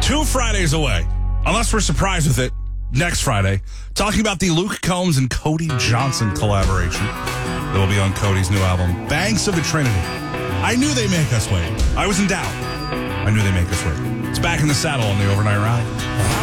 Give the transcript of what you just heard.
2 Fridays away, unless we're surprised with it next Friday, talking about the Luke Combs and Cody Johnson collaboration that will be on Cody's new album, Banks of the Trinity. I knew they'd make us wait. I was in doubt. I knew they'd make us wait. It's Back in the Saddle on the Overnight Ride.